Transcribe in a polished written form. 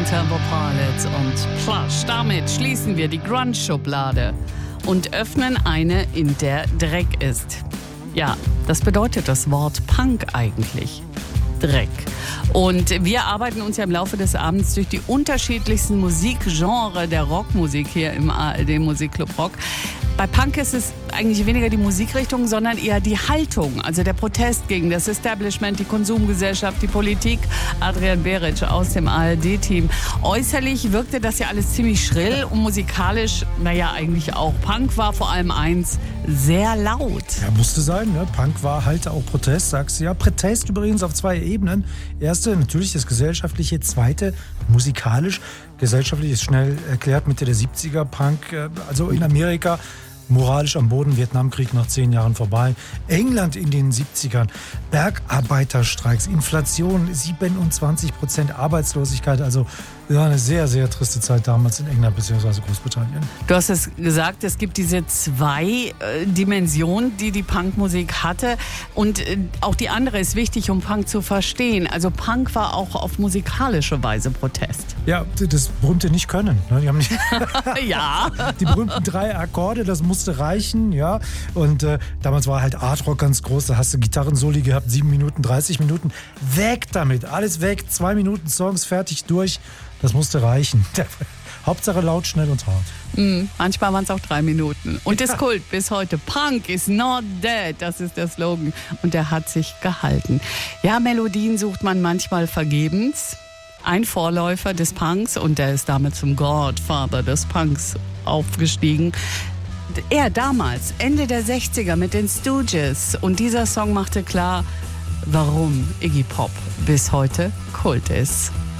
Stone Temple Pilots und Plush. Damit schließen wir die Grunge-Schublade und öffnen eine, in der Dreck ist. Ja, das bedeutet das Wort Punk eigentlich. Dreck. Und wir arbeiten uns ja im Laufe des Abends durch die unterschiedlichsten Musikgenre der Rockmusik hier im ARD Musikclub Rock. Bei Punk ist es eigentlich weniger die Musikrichtung, sondern eher die Haltung, also der Protest gegen das Establishment, die Konsumgesellschaft, die Politik. Adrian Beric aus dem ARD-Team. Äußerlich wirkte das ja alles ziemlich schrill und musikalisch, naja, eigentlich auch. Punk war vor allem eins, sehr laut. Ja, musste sein, ne? Punk war halt auch Protest, sagst du ja. Protest übrigens auf zwei Ebenen. Erste, natürlich das gesellschaftliche. Zweite, musikalisch. Gesellschaftlich ist schnell erklärt, Mitte der 70er. Punk, also in Amerika, moralisch am Boden, Vietnamkrieg nach 10 Jahren vorbei. England in den 70ern, Bergarbeiterstreiks, Inflation, 27% Arbeitslosigkeit. Also ja, eine sehr, sehr triste Zeit damals in England bzw. Großbritannien. Du hast es gesagt, es gibt diese zwei Dimensionen, die Punkmusik hatte. Und auch die andere ist wichtig, um Punk zu verstehen. Also Punk war auch auf musikalische Weise Protest. Ja, das berühmte Nicht-Können. Ne? Die haben nicht ja. Die berühmten 3 Akkorde, das musste reichen. Ja. Und damals war halt Art-Rock ganz groß. Da hast du Gitarrensoli gehabt, 7 Minuten, 30 Minuten. Weg damit, alles weg. 2 Minuten Songs, fertig, durch. Das musste reichen. Hauptsache laut, schnell und hart. Manchmal waren es auch 3 Minuten. Und das Kult bis heute. Punk is not dead, das ist der Slogan. Und der hat sich gehalten. Ja, Melodien sucht man manchmal vergebens. Ein Vorläufer des Punks, und der ist damit zum Godfather des Punks aufgestiegen. Er damals, Ende der 60er mit den Stooges. Und dieser Song machte klar, warum Iggy Pop bis heute Kult ist.